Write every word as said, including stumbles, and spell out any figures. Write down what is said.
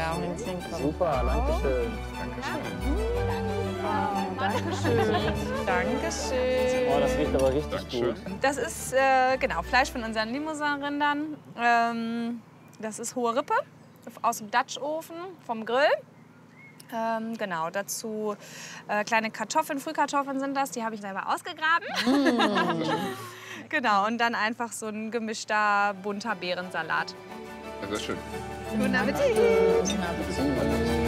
der auch ins Hinkommen. Super, danke schön. Dankeschön. Dankeschön. Oh, das riecht aber richtig Dankeschön. gut. Das ist äh, genau Fleisch von unseren Limousin-Rindern. Ähm, das ist hohe Rippe aus dem Dutch-Ofen vom Grill. Ähm, genau, dazu äh, kleine Kartoffeln, Frühkartoffeln sind das, die habe ich selber ausgegraben. Mm. Genau, und dann einfach so ein gemischter, bunter Beerensalat. Ja, sehr schön. Guten Appetit! Guten Appetit.